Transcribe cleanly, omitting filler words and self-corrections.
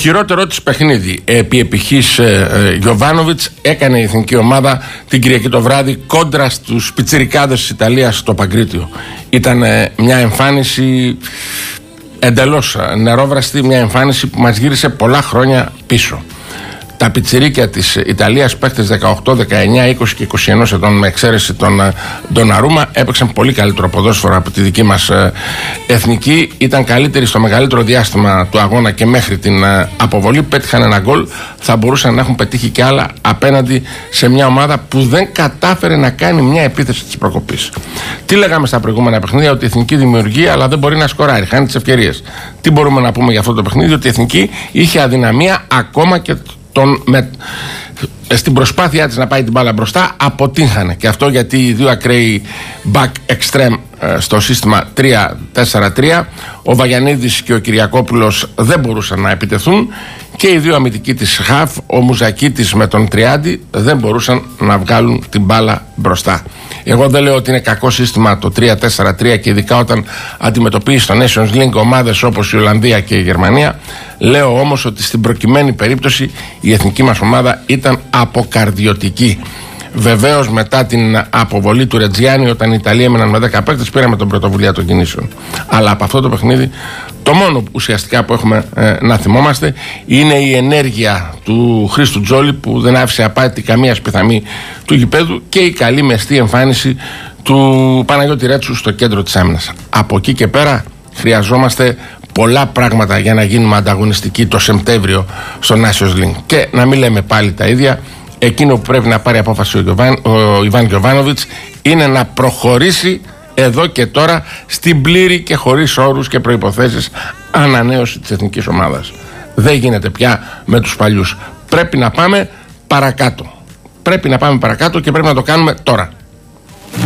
χειρότερο της παιχνίδι επί επιχής Γιοβάνοβιτς έκανε η εθνική ομάδα την Κυριακή το βράδυ κόντρα στους πιτσιρικάδες της Ιταλίας στο Παγκρίτιο. Ήταν μια εμφάνιση εντελώς νερόβραστη, μια εμφάνιση που μας γύρισε πολλά χρόνια πίσω. Τα πιτσιρίκια της Ιταλίας, παίκτες 18, 19, 20 και 21 ετών, με εξαίρεση τον Ντοναρούμα, έπαιξαν πολύ καλύτερο ποδόσφαιρο από τη δική μας εθνική. Ήταν καλύτεροι στο μεγαλύτερο διάστημα του αγώνα και μέχρι την αποβολή. Πέτυχαν ένα γκολ. Θα μπορούσαν να έχουν πετύχει και άλλα απέναντι σε μια ομάδα που δεν κατάφερε να κάνει μια επίθεση της προκοπής. Τι λέγαμε στα προηγούμενα παιχνίδια? Ότι η εθνική δημιουργεί, αλλά δεν μπορεί να σκοράρει, χάνει τις ευκαιρίες. Τι μπορούμε να πούμε για αυτό το παιχνίδι? Ότι η εθνική είχε αδυναμία ακόμα και στην προσπάθειά της να πάει την μπάλα μπροστά, αποτύχανε. Και αυτό γιατί οι δύο ακραίοι back extreme στο σύστημα 3-4-3, ο Βαγιανίδης και ο Κυριακόπουλος, δεν μπορούσαν να επιτεθούν, και οι δύο αμυντικοί της Χαφ, ο Μουζακίτης με τον Τριάντη, δεν μπορούσαν να βγάλουν την μπάλα μπροστά. Εγώ δεν λέω ότι είναι κακό σύστημα το 3-4-3, και ειδικά όταν αντιμετωπίζει στο Nations League ομάδες όπως η Ολλανδία και η Γερμανία. Λέω όμως ότι στην προκειμένη περίπτωση η εθνική μας ομάδα ήταν αποκαρδιωτική. Βεβαίως, μετά την αποβολή του Ρετζιάννη, όταν οι Ιταλοί έμειναν με 10 παίκτες, πήραμε την πρωτοβουλία των κινήσεων. Αλλά από αυτό το παιχνίδι, το μόνο ουσιαστικά που έχουμε να θυμόμαστε είναι η ενέργεια του Χρήστου Τζόλη, που δεν άφησε απάτη καμία σπιθαμή του γηπέδου, και η καλή μεστή εμφάνιση του Παναγιώτη Ρέτσου στο κέντρο της άμυνας. Από εκεί και πέρα χρειαζόμαστε πολλά πράγματα για να γίνουμε ανταγωνιστικοί το Σεπτέμβριο στο Nations League. Και να μην λέμε πάλι τα ίδια. Εκείνο που πρέπει να πάρει απόφαση ο Ιβάν Γιοβάνοβιτς είναι να προχωρήσει εδώ και τώρα στην πλήρη και χωρίς όρους και προϋποθέσεις ανανέωση της εθνικής ομάδας. Δεν γίνεται πια με τους παλιούς. Πρέπει να πάμε παρακάτω. Πρέπει να πάμε παρακάτω και πρέπει να το κάνουμε τώρα.